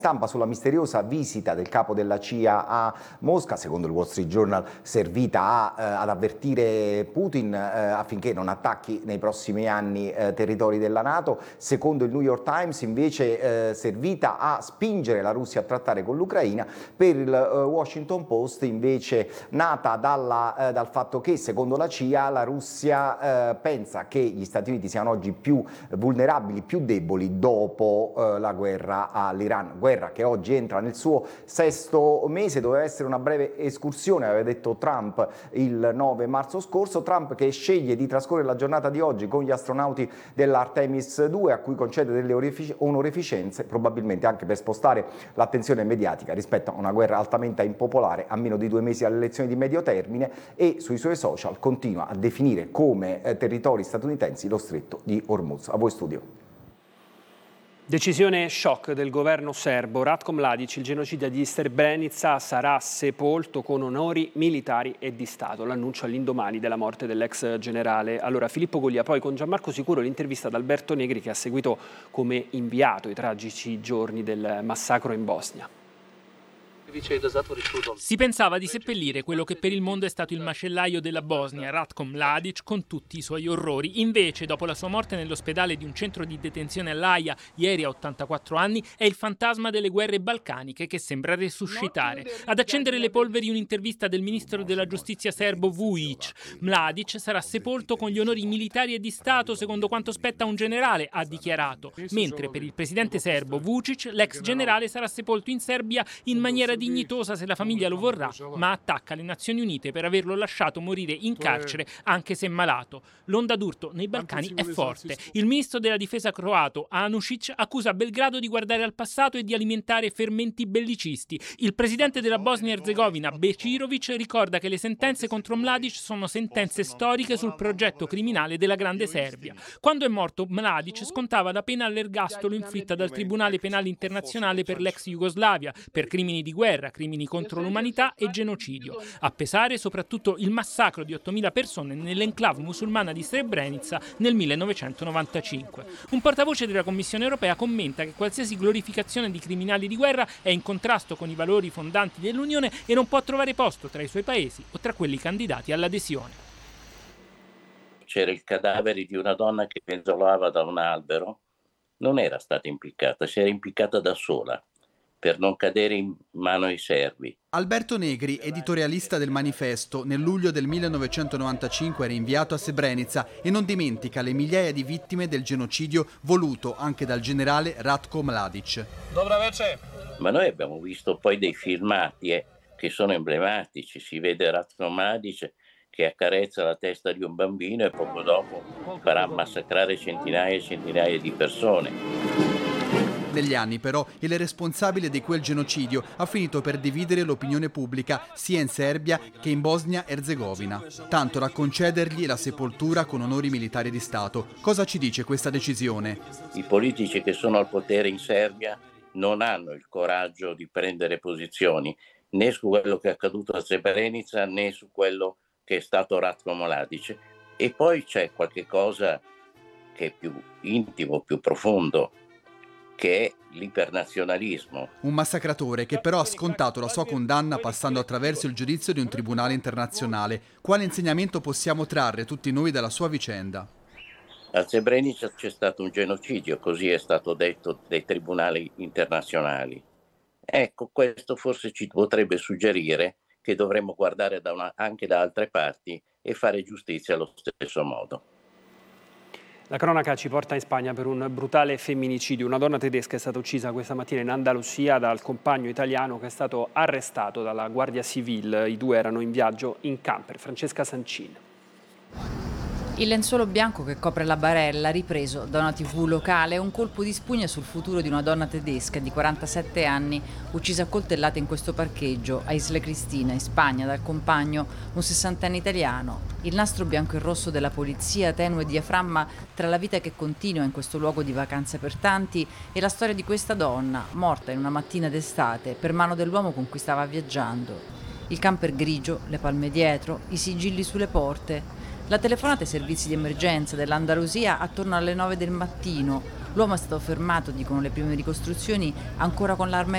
Stampa sulla misteriosa visita del capo della CIA a Mosca, secondo il Wall Street Journal servita ad avvertire Putin affinché non attacchi nei prossimi anni territori della NATO, secondo il New York Times invece servita a spingere la Russia a trattare con l'Ucraina, per il Washington Post invece nata dal fatto che secondo la CIA la Russia pensa che gli Stati Uniti siano oggi più vulnerabili, più deboli dopo la guerra all'Iran. Guerra che oggi entra nel suo 6° mese, doveva essere una breve escursione, aveva detto Trump il 9 marzo scorso, Trump che sceglie di trascorrere la giornata di oggi con gli astronauti dell'Artemis 2 a cui concede delle onorificenze, probabilmente anche per spostare l'attenzione mediatica rispetto a una guerra altamente impopolare a meno di 2 mesi alle elezioni di medio termine, e sui suoi social continua a definire come territori statunitensi lo stretto di Hormuz. A voi studio. Decisione shock del governo serbo. Ratko Mladic, il genocidio di Srebrenica, sarà sepolto con onori militari e di Stato. L'annuncio all'indomani della morte dell'ex generale. Allora, Filippo Goglia, poi con Gianmarco Sicuro l'intervista ad Alberto Negri, che ha seguito come inviato i tragici giorni del massacro in Bosnia. Si pensava di seppellire quello che per il mondo è stato il macellaio della Bosnia, Ratko Mladic, con tutti i suoi orrori. Invece, dopo la sua morte nell'ospedale di un centro di detenzione all'Aia, ieri a 84 anni, è il fantasma delle guerre balcaniche che sembra resuscitare. Ad accendere le polveri un'intervista del ministro della giustizia serbo Vujic. Mladic sarà sepolto con gli onori militari e di Stato, secondo quanto spetta a un generale, ha dichiarato. Mentre per il presidente serbo Vučić, l'ex generale sarà sepolto in Serbia in maniera dignitosa se la famiglia lo vorrà, ma attacca le Nazioni Unite per averlo lasciato morire in carcere anche se malato. L'onda d'urto nei Balcani è forte. Il ministro della difesa croato Anušić accusa Belgrado di guardare al passato e di alimentare fermenti bellicisti. Il presidente della Bosnia-Erzegovina Bećirović ricorda che le sentenze contro Mladic sono sentenze storiche sul progetto criminale della Grande Serbia. Quando è morto Mladic scontava la pena all'ergastolo inflitta dal Tribunale Penale Internazionale per l'ex Jugoslavia per crimini di guerra, crimini contro l'umanità e genocidio. A pesare soprattutto il massacro di 8.000 persone nell'enclave musulmana di Srebrenica nel 1995. Un portavoce della Commissione europea commenta che qualsiasi glorificazione di criminali di guerra è in contrasto con i valori fondanti dell'Unione e non può trovare posto tra i suoi paesi o tra quelli candidati all'adesione. C'era il cadavere di una donna che penzolava da un albero, non era stata impiccata, si era impiccata da sola, per non cadere in mano ai serbi. Alberto Negri, editorialista del Manifesto, nel luglio del 1995 era inviato a Srebrenica e non dimentica le migliaia di vittime del genocidio voluto anche dal generale Ratko Mladic. Ma noi abbiamo visto poi dei filmati che sono emblematici, si vede Ratko Mladic che accarezza la testa di un bambino e poco dopo farà massacrare centinaia e centinaia di persone. Negli anni però il responsabile di quel genocidio ha finito per dividere l'opinione pubblica sia in Serbia che in Bosnia-Erzegovina, tanto da concedergli la sepoltura con onori militari di Stato. Cosa ci dice questa decisione? I politici che sono al potere in Serbia non hanno il coraggio di prendere posizioni né su quello che è accaduto a Srebrenica né su quello che è stato Ratko Mladic. E poi c'è qualche cosa che è più intimo, più profondo, che è l'ipernazionalismo. Un massacratore che però ha scontato la sua condanna passando attraverso il giudizio di un tribunale internazionale. Quale insegnamento possiamo trarre tutti noi dalla sua vicenda? A Srebrenica c'è stato un genocidio, così è stato detto dai tribunali internazionali. Ecco, questo forse ci potrebbe suggerire che dovremmo guardare anche da altre parti e fare giustizia allo stesso modo. La cronaca ci porta in Spagna per un brutale femminicidio. Una donna tedesca è stata uccisa questa mattina in Andalusia dal compagno italiano che è stato arrestato dalla Guardia Civile. I due erano in viaggio in camper. Francesca Sancin. Il lenzuolo bianco che copre la barella, ripreso da una TV locale, è un colpo di spugna sul futuro di una donna tedesca di 47 anni, uccisa a coltellate in questo parcheggio a Isla Cristina, in Spagna, dal compagno, un 60enne italiano. Il nastro bianco e rosso della polizia, tenue diaframma tra la vita che continua in questo luogo di vacanze per tanti e la storia di questa donna, morta in una mattina d'estate per mano dell'uomo con cui stava viaggiando. Il camper grigio, le palme dietro, i sigilli sulle porte. La telefonata ai servizi di emergenza dell'Andalusia attorno alle 9 del mattino. L'uomo è stato fermato, dicono le prime ricostruzioni, ancora con l'arma